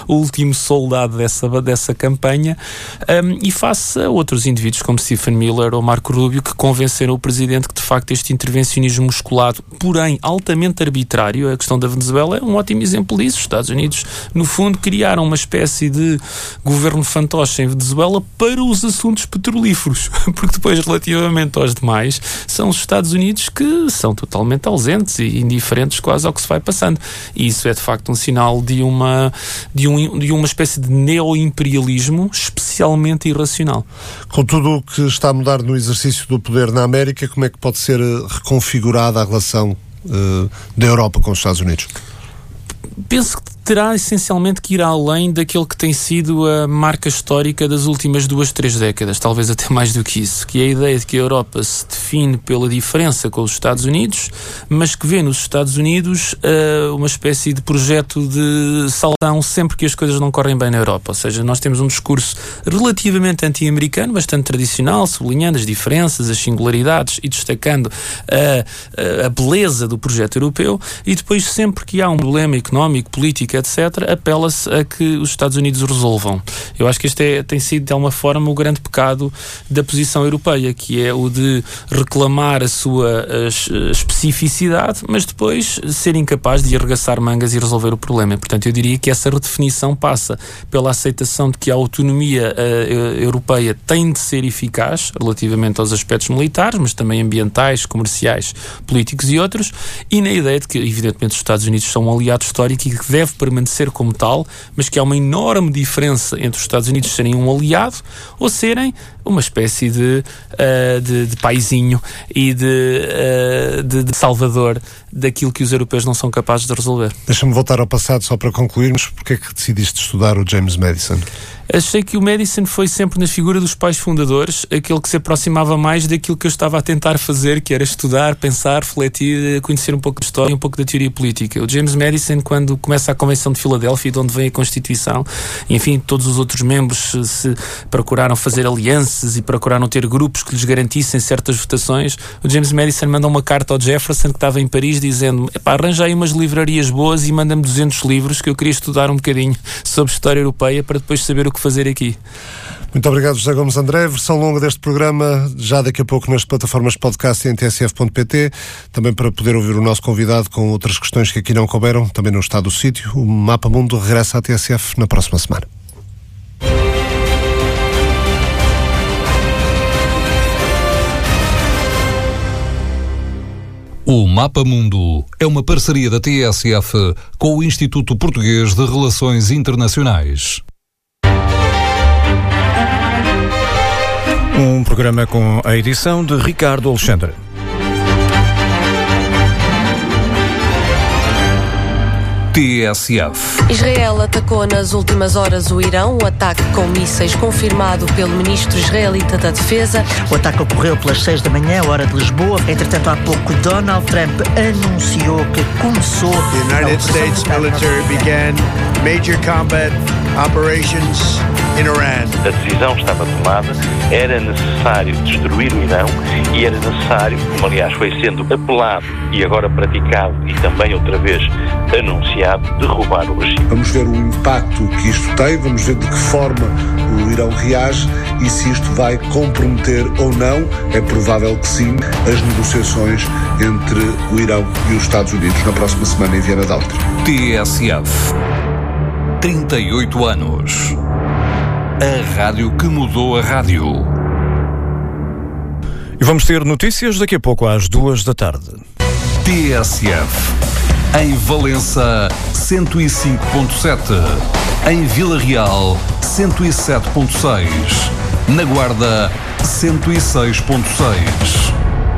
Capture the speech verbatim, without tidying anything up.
o último soldado dessa, dessa campanha, um, e face a outros indivíduos como Stephen Miller ou Marco Rubio, que convenceram o Presidente que de facto este intervencionismo musculado, porém altamente arbitrário, a questão da Venezuela é um ótimo exemplo disso. Os Estados Unidos, no fundo, criaram uma espécie de governo fantoche em Venezuela para os assuntos petrolíferos, porque depois, relativamente aos demais, são os Estados Unidos que são totalmente ausentes e indiferentes quase ao que se vai passando. E isso é de facto um sinal de uma, de um, de uma espécie de neo-imperialismo especialmente irracional. Com tudo o que está a mudar no exercício do poder na América, como é que pode ser reconfigurada a relação uh, da Europa com os Estados Unidos? Penso que terá essencialmente que ir além daquilo que tem sido a marca histórica das últimas duas, três décadas, talvez até mais do que isso, que é a ideia de que a Europa se define pela diferença com os Estados Unidos, mas que vê nos Estados Unidos uh, uma espécie de projeto de salvação sempre que as coisas não correm bem na Europa. Ou seja, nós temos um discurso relativamente anti-americano, bastante tradicional, sublinhando as diferenças, as singularidades e destacando a, a beleza do projeto europeu, e depois sempre que há um problema económico, político, etcétera, apela-se a que os Estados Unidos o resolvam. Eu acho que este é, tem sido, de alguma forma, o grande pecado da posição europeia, que é o de reclamar a sua a, a especificidade, mas depois ser incapaz de arregaçar mangas e resolver o problema. Portanto, eu diria que essa redefinição passa pela aceitação de que a autonomia a, a, europeia tem de ser eficaz relativamente aos aspectos militares, mas também ambientais, comerciais, políticos e outros, e na ideia de que, evidentemente, os Estados Unidos são um aliado histórico e que deve permanecer como tal, mas que há uma enorme diferença entre os Estados Unidos serem um aliado ou serem uma espécie de, uh, de, de paizinho e de, uh, de, de salvador daquilo que os europeus não são capazes de resolver. Deixa-me voltar ao passado só para concluirmos. Porquê é que decidiste estudar o James Madison? Achei que o Madison foi sempre, na figura dos pais fundadores, aquele que se aproximava mais daquilo que eu estava a tentar fazer, que era estudar, pensar, refletir, conhecer um pouco de história e um pouco da teoria política. O James Madison, quando começa a Convenção de Filadélfia, de onde vem a Constituição, enfim, todos os outros membros se procuraram fazer alianças e procuraram ter grupos que lhes garantissem certas votações. O James Madison manda uma carta ao Jefferson, que estava em Paris, dizendo: epá, arranja aí umas livrarias boas e manda-me duzentos livros que eu queria estudar um bocadinho sobre história europeia para depois saber o que fazer aqui. Muito obrigado, José Gomes André. Versão longa deste programa, já daqui a pouco nas plataformas de podcast e em t s f ponto p t. Também para poder ouvir o nosso convidado com outras questões que aqui não couberam, também no estado do sítio. O Mapa Mundo regressa à T S F na próxima semana. O Mapa Mundo é uma parceria da T S F com o Instituto Português de Relações Internacionais. Um programa com a edição de Ricardo Alexandre. T S F. Israel atacou nas últimas horas o Irão, um ataque com mísseis confirmado pelo ministro israelita da Defesa. O ataque ocorreu pelas seis da manhã, hora de Lisboa. Entretanto, há pouco Donald Trump anunciou que começou... The United States military began major combat operations in Iran. A decisão estava tomada, era necessário destruir o Irão e era necessário, como aliás foi sendo apelado e agora praticado e também outra vez anunciado, derrubar o regime. Vamos ver o impacto que isto tem, vamos ver de que forma o Irão reage e se isto vai comprometer ou não, é provável que sim, as negociações entre o Irão e os Estados Unidos na próxima semana em Viana d'Alta. T S F. trinta e oito anos. A rádio que mudou a rádio. E vamos ter notícias daqui a pouco às duas da tarde. T S F. Em Valença, cento e cinco ponto sete. Em Vila Real, cento e sete ponto seis. Na Guarda, cento e seis ponto seis.